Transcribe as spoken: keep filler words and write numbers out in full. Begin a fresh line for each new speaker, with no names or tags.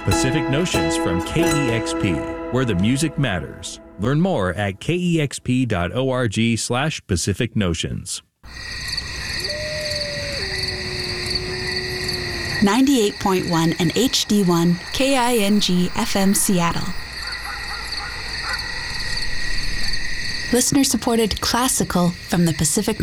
Pacific Notions from K E X P, where the music matters. Learn more at kexp.org slash Pacific Notions.
ninety-eight point one and H D one K I N G F M Seattle. Listener-supported classical from the Pacific